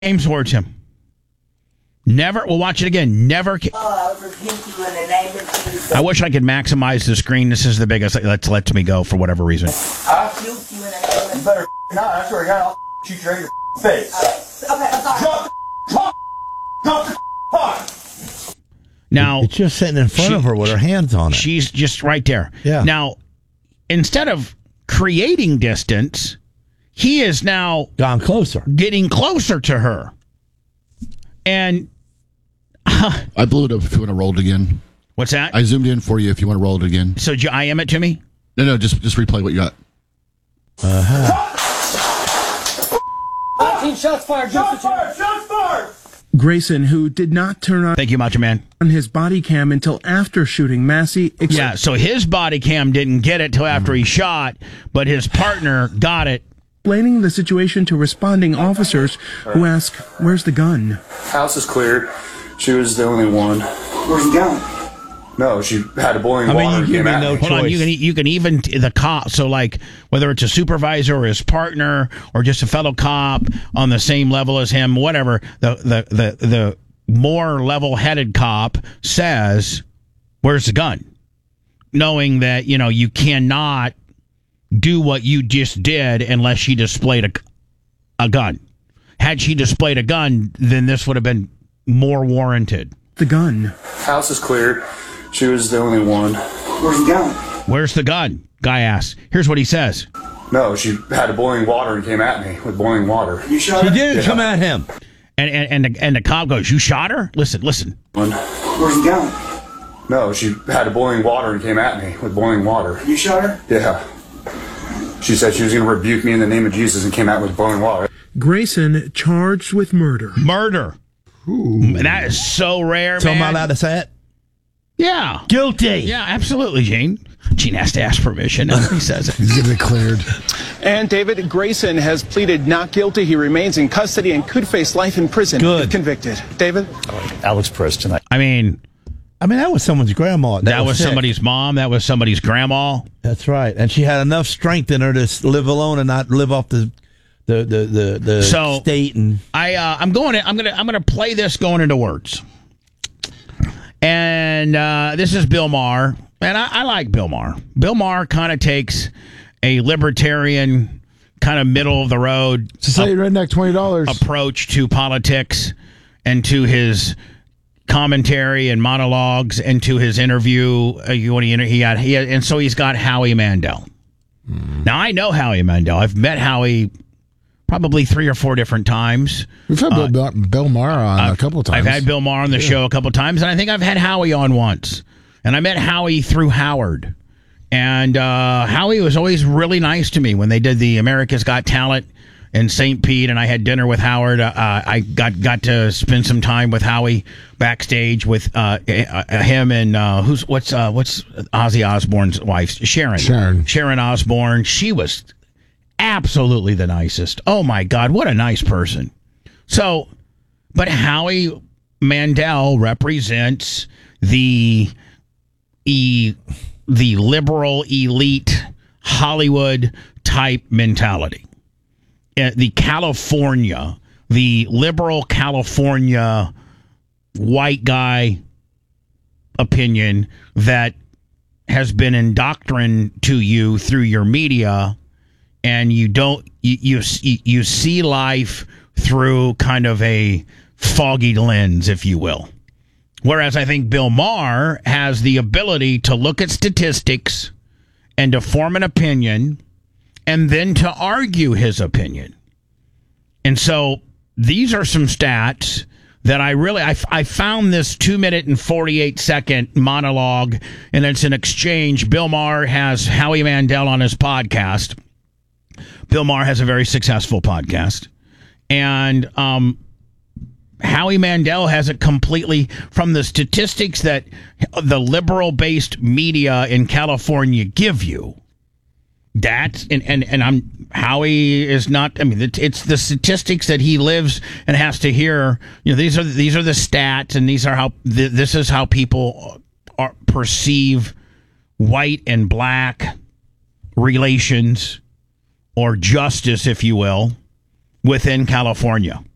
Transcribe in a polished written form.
Aims towards him. Never. We'll watch it again. Never. I rebuke you in the name of Jesus. I wish I could maximize the screen. This is the biggest. Lets me go for whatever reason. I rebuke you in the name of Jesus. You better not. I swear to God, I'll shoot you right in your face. Okay, I'm sorry. Drop the pot. Now it's just sitting in front of her with her hands on it. She's just right there. Yeah. Now, instead of creating distance, he is now gone closer, getting closer to her. And I blew it up if you want to roll it again. What's that? I zoomed in for you if you want to roll it again. So did you IM it to me? No, just replay what you got. 19 shots fired. Shots fired! Shots fired! Grayson, who did not turn on Thank you, Macho Man. his body cam until after shooting Massey. Yeah, so his body cam didn't get it till after he shot, but his partner got it. Explaining the situation to responding officers who ask, "Where's the gun?" House is cleared. She was the only one. Where's he going? No, she had a boiling I mean, water you and give came me at no me. Hold on, choice. you can even the cop. So like whether it's a supervisor or his partner or just a fellow cop on the same level as him, whatever. The more level-headed cop says, "Where's the gun?" Knowing that you cannot do what you just did unless she displayed a gun. Had she displayed a gun, then this would have been more warranted. The gun. House is cleared. She was the only one. Where's he going? Where's the gun? Guy asks. Here's what he says. No, she had a boiling water and came at me with boiling water. You shot She her? didn't come at him. And the cop goes, "You shot her?" Listen. Where's he going? No, she had a boiling water and came at me with boiling water. You shot her? Yeah. She said she was going to rebuke me in the name of Jesus and came out with boiling water. Grayson charged with murder. Murder. Ooh. That is so rare, So am I man. allowed to say it? Yeah. Guilty. Yeah, absolutely, Gene. Gene has to ask permission. He says it. He's getting it cleared. And David Grayson has pleaded not guilty. He remains in custody and could face life in prison if convicted. David? Alex Preston. I mean, that was someone's grandma. That was sick. somebody's mom. That was somebody's grandma. That's right. And she had enough strength in her to live alone and not live off the state. And I'm gonna play this going into words. And this is Bill Maher, and I like Bill Maher. Bill Maher kind of takes a libertarian, kind of middle of the road Society Redneck, $20 approach to politics, and to his commentary and monologues, and to his interview. And so he's got Howie Mandel. Now I know Howie Mandel. I've met Howie probably 3 or 4 different times. We've had Bill Maher on a couple of times. I've had Bill Maher on the show a couple of times, and I think I've had Howie on once. And I met Howie through Howard. And Howie was always really nice to me when they did the America's Got Talent in St. Pete, and I had dinner with Howard. I got to spend some time with Howie backstage with him and what's Ozzy Osbourne's wife, Sharon Osbourne. She was absolutely the nicest. Oh my God, what a nice person. So, but Howie Mandel represents the liberal elite Hollywood type mentality. The liberal California white guy opinion that has been indoctrinated to you through your media, and you see life through kind of a foggy lens, if you will. Whereas I think Bill Maher has the ability to look at statistics and to form an opinion and then to argue his opinion. And so these are some stats that I found this 2-minute and 48-second monologue, and it's an exchange. Bill Maher has Howie Mandel on his podcast. Bill Maher has a very successful podcast. And Howie Mandel has it completely from the statistics that the liberal-based media in California give you. That and Howie is not. I mean, it's the statistics that he lives and has to hear. These are the stats, and these are how this is how people perceive white and black relations or justice, if you will, within California.